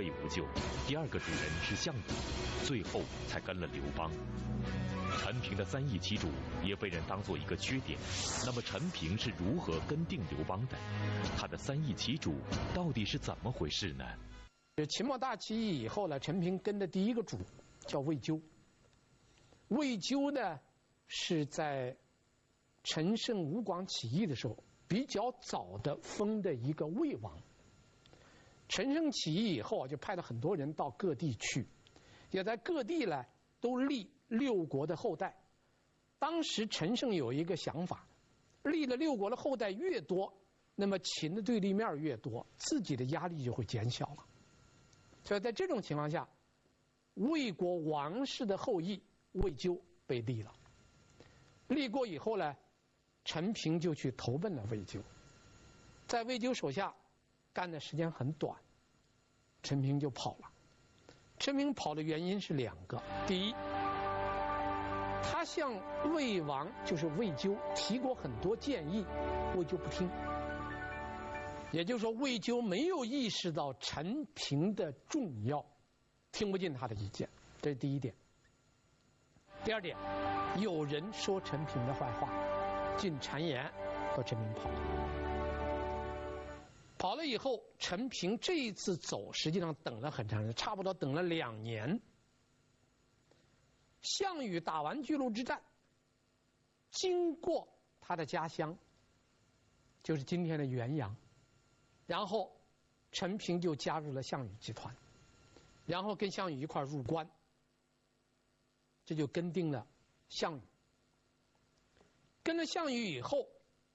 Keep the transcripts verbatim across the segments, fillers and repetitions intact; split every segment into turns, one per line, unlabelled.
力无救，第二个主人是项羽，最后才跟了刘邦。陈平的三义其主也被人当作一个缺点，那么陈平是如何跟定刘邦的？他的三义其主到底是怎么回事呢？
秦末大起义以后呢，陈平跟的第一个主叫魏咎。魏咎呢是在陈胜吴广起义的时候比较早的封的一个魏王。陈胜起义以后啊，就派了很多人到各地去，也在各地呢都立六国的后代。当时陈胜有一个想法，立了六国的后代越多，那么秦的对立面越多，自己的压力就会减小了。所以在这种情况下，魏国王室的后裔魏咎被立了。立过以后呢，陈平就去投奔了魏咎，在魏咎手下干的时间很短，陈平就跑了。陈平跑的原因是两个：第一，他向魏王就是魏咎提过很多建议，魏咎不听。也就是说，魏咎没有意识到陈平的重要，听不进他的意见，这是第一点。第二点，有人说陈平的坏话，进谗言，和陈平跑了。跑了以后，陈平这一次走，实际上等了很长时间，差不多等了两年。项羽打完巨鹿之战，经过他的家乡，就是今天的原阳。然后陈平就加入了项羽集团，然后跟项羽一块入关，这就跟定了项羽。跟了项羽以后，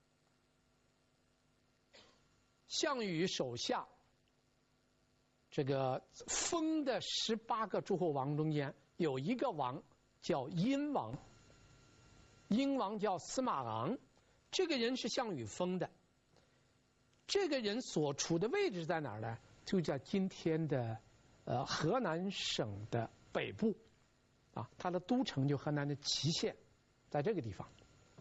项羽手下这个封的十八个诸侯王中间，有一个王叫殷王，殷王叫司马昂，这个人是项羽封的。这个人所处的位置在哪儿呢？就在今天的呃河南省的北部，啊，他的都城就河南的淇县，在这个地方。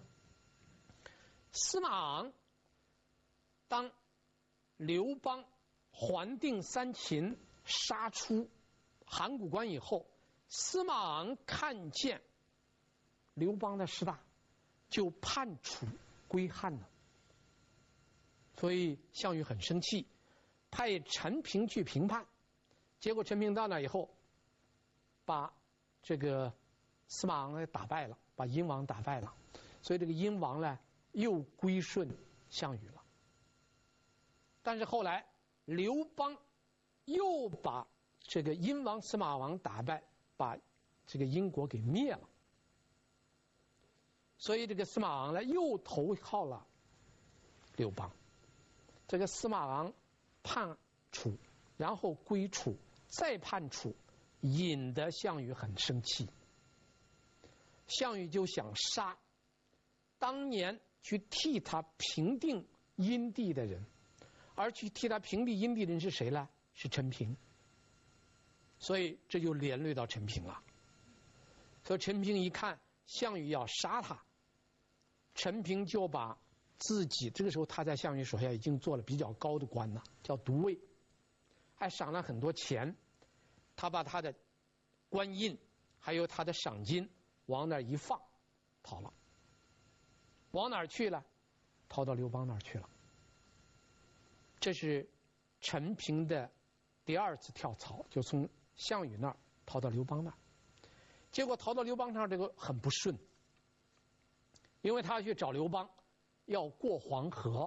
司马昂当刘邦还定三秦，杀出函谷关以后，司马昂看见刘邦的势大，就叛楚归汉了。所以项羽很生气，派陈平去平叛。结果陈平到那以后，把这个司马昂打败了，把殷王打败了。所以这个殷王呢，又归顺项羽了。但是后来刘邦又把这个殷王司马王打败，把这个殷国给灭了。所以这个司马昂呢，又投靠了刘邦。这个司马昂叛楚，然后归楚，再叛楚，引得项羽很生气。项羽就想杀当年去替他平定殷地的人，而去替他平定殷地的人是谁呢？是陈平。所以这就连累到陈平了。所以陈平一看项羽要杀他，陈平就把自己，这个时候他在项羽手下已经做了比较高的官了，叫都尉，还赏了很多钱。他把他的官印还有他的赏金往那儿一放，逃了。往哪儿去了？逃到刘邦那儿去了。这是陈平的第二次跳槽，就从项羽那儿逃到刘邦那儿。结果逃到刘邦那儿，这个很不顺，因为他去找刘邦要过黄河。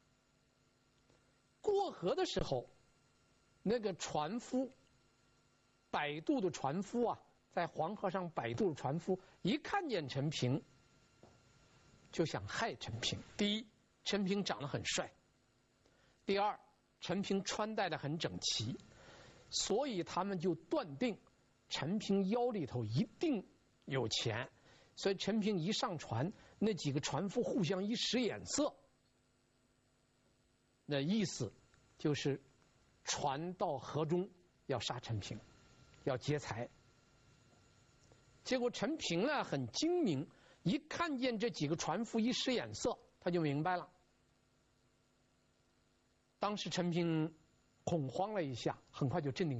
过河的时候，那个船夫摆渡的船夫啊，在黄河上摆渡的船夫一看见陈平，就想害陈平。第一，陈平长得很帅；第二，陈平穿戴得很整齐，所以他们就断定陈平腰里头一定有钱。所以陈平一上船，那几个船夫互相一使眼色，那意思就是船到河中要杀陈平，要劫财。结果陈平呢很精明，一看见这几个船夫一使眼色，他就明白了。当时陈平恐慌了一下，很快就镇定